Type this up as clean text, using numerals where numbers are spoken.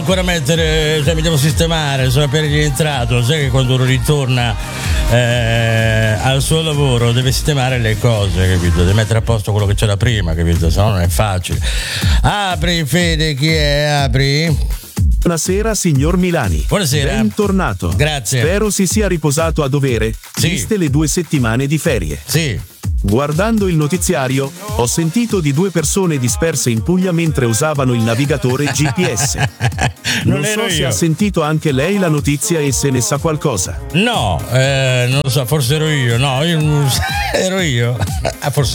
ancora mettere, cioè mi devo sistemare, sono appena rientrato, sai che quando uno ritorna al suo lavoro deve sistemare le cose, capito? Deve mettere a posto quello che c'era prima, capito? Se no non è facile. Apri, Fede, chi è? Apri. Buonasera signor Milani. Buonasera. Bentornato. Grazie. Spero si sia riposato a dovere, Sì. viste le 2 settimane di ferie. Sì. Guardando il notiziario, ho sentito di 2 persone disperse in Puglia mentre usavano il navigatore GPS. Non so se ha sentito anche lei la notizia e se ne sa qualcosa. No, non lo so, forse ero io. No, io ero io. Forse